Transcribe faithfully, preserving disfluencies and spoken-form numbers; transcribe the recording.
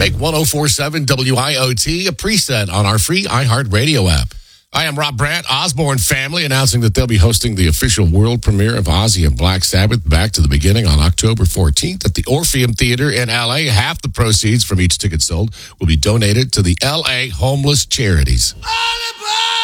Make one oh four point seven W I O T a preset on our free iHeartRadio app. I am Rob Brandt, Osborne Family, announcing that they'll be hosting the official world premiere of Ozzy and Black Sabbath Back to the Beginning on October fourteenth at the Orpheum Theater in L A. Half the proceeds from each ticket sold will be donated to the L A homeless charities. All aboard!